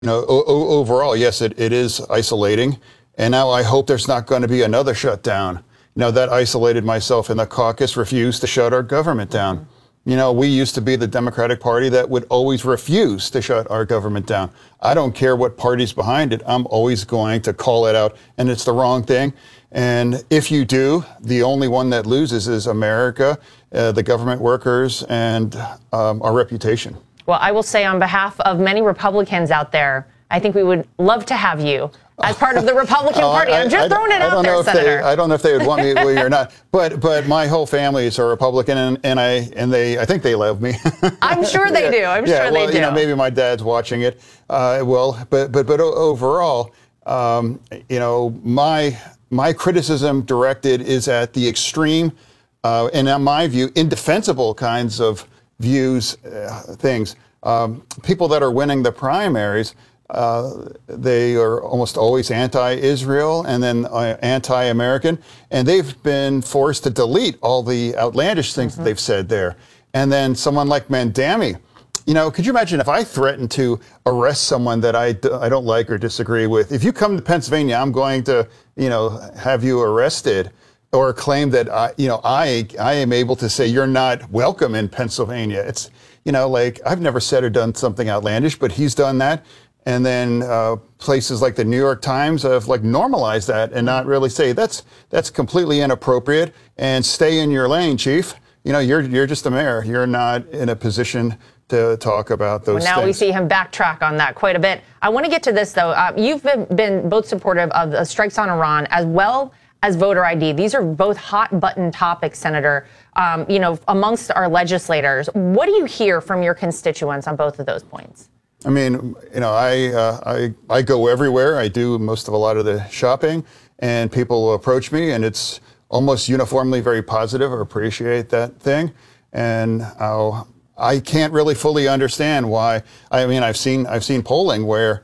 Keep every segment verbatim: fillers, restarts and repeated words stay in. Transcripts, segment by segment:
You know, o- o- overall, yes, it, it is isolating. And now I hope there's not going to be another shutdown. You know, that isolated myself in the caucus, refused to shut our government down. Mm-hmm. You know, we used to be the Democratic Party that would always refuse to shut our government down. I don't care what party's behind it. I'm always going to call it out, and it's the wrong thing. And if you do, the only one that loses is America, uh, the government workers, and um, our reputation. Well, I will say on behalf of many Republicans out there, I think we would love to have you as part of the Republican uh, Party. I, I'm just I, throwing it I out there, Senator. They, I don't know if they would want me or not, but but my whole family is a Republican, and, and I and they I think they love me. I'm sure they yeah, do. I'm yeah, sure well, they do. You know, maybe my dad's watching it. Uh, well, but but but overall, um, you know, my my criticism directed is at the extreme, uh, and in my view, indefensible kinds of views, uh, things. Um, people that are winning the primaries, uh, they are almost always anti-Israel and then uh, anti-American, and they've been forced to delete all the outlandish things mm-hmm. that they've said there. And then someone like Mandami, you know, could you imagine if I threatened to arrest someone that I, d- I don't like or disagree with? If you come to Pennsylvania, I'm going to, you know, have you arrested, or claim that I, you know, I I am able to say you're not welcome in Pennsylvania. It's, you know, like I've never said or done something outlandish, but he's done that. And then uh, places like the New York Times have like normalized that and not really say that's that's completely inappropriate, and stay in your lane, chief. You know, you're you're just a mayor. You're not in a position to talk about those well, now things. we see him backtrack on that quite a bit. I want to get to this, though. Uh, you've been, been both supportive of the strikes on Iran as well as voter I D. These are both hot button topics, Senator, um, you know, amongst our legislators. What do you hear from your constituents on both of those points? I mean, you know, I, uh, I, I go everywhere. I do most of a lot of the shopping, and people will approach me, and it's almost uniformly very positive or appreciate that thing. And I'll, I can't really fully understand why. I mean, I've seen, I've seen polling where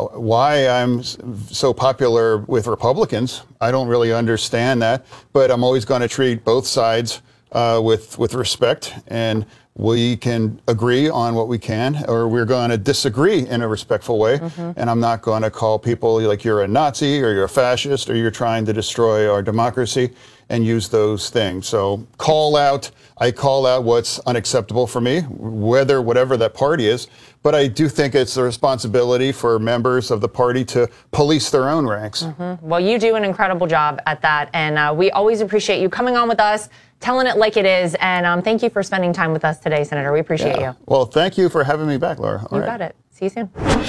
why I'm so popular with Republicans. I don't really understand that, but I'm always going to treat both sides uh, with with respect, and we can agree on what we can, or we're going to disagree in a respectful way. Mm-hmm. And I'm not going to call people like you're a Nazi or you're a fascist or you're trying to destroy our democracy and use those things. So call out, I call out what's unacceptable for me, whether whatever that party is. But I do think it's the responsibility for members of the party to police their own ranks. Mm-hmm. Well, you do an incredible job at that. And uh, we always appreciate you coming on with us, telling it like it is. And um, thank you for spending time with us today, Senator. We appreciate yeah. you. Well, thank you for having me back, Laura. All you right. got it. See you soon.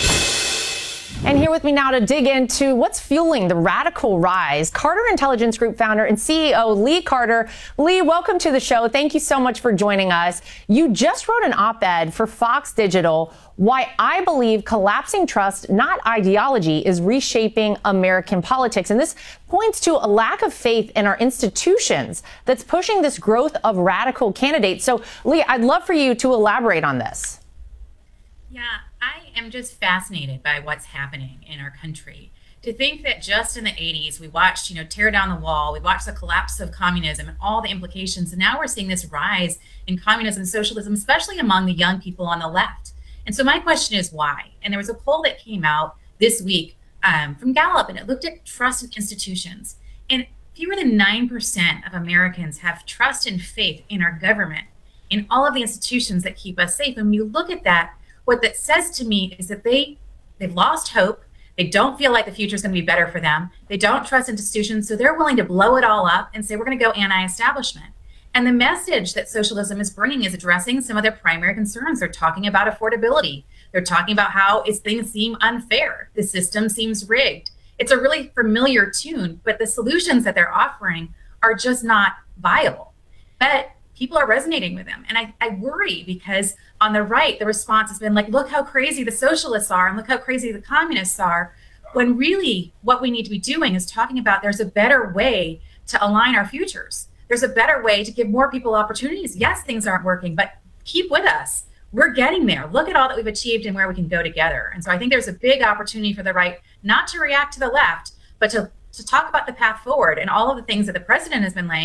And here with me now to dig into what's fueling the radical rise, Carter Intelligence Group founder and C E O Lee Carter. Lee, welcome to the show. Thank you so much for joining us. You just wrote an op-ed for Fox Digital, Why I Believe Collapsing Trust, Not Ideology, is Reshaping American Politics. And this points to a lack of faith in our institutions that's pushing this growth of radical candidates. So, Lee, I'd love for you to elaborate on this. Yeah. I am just fascinated by what's happening in our country. To think that just in the eighties, we watched, you know, tear down the wall, we watched the collapse of communism and all the implications. And now we're seeing this rise in communism and socialism, especially among the young people on the left. And so my question is why? And there was a poll that came out this week um, from Gallup, and it looked at trust in institutions. And fewer than nine percent of Americans have trust and faith in our government, in all of the institutions that keep us safe. And when you look at that, what that says to me is that they, they've lost hope. They don't feel like the future is going to be better for them. They don't trust institutions, so they're willing to blow it all up and say, we're going to go anti-establishment. And the message that socialism is bringing is addressing some of their primary concerns. They're talking about affordability. They're talking about how it's, things seem unfair. The system seems rigged. It's a really familiar tune, but the solutions that they're offering are just not viable. But people are resonating with them. And I, I worry because on the right, the response has been like, look how crazy the socialists are and look how crazy the communists are. When really what we need to be doing is talking about there's a better way to align our futures. There's a better way to give more people opportunities. Yes, things aren't working, but keep with us. We're getting there. Look at all that we've achieved and where we can go together. And so I think there's a big opportunity for the right, not to react to the left, but to, to talk about the path forward and all of the things that the president has been laying out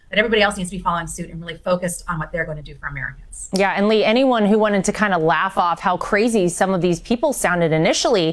that everybody else needs to be following suit and really focused on what they're going to do for Americans. Yeah, and Lee, anyone who wanted to kind of laugh off how crazy some of these people sounded initially,